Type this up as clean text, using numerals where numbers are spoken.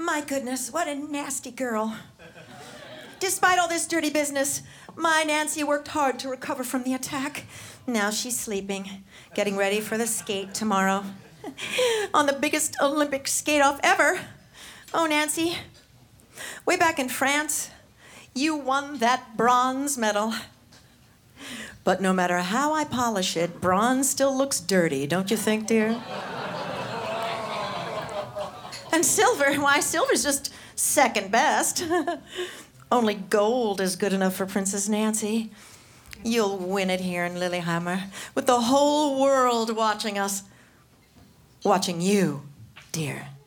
My goodness, what a nasty girl. Despite all this dirty business, my Nancy worked hard to recover from the attack. Now she's sleeping, getting ready for the skate tomorrow. On the biggest Olympic skate-off ever. Oh, Nancy, way back in France, you won that bronze medal. But no matter how I polish it, bronze still looks dirty, don't you think, dear? And silver, why, silver's just second best. Only gold is good enough for Princess Nancy. You'll win it here in Lillehammer, with the whole world watching us. Watching you, dear.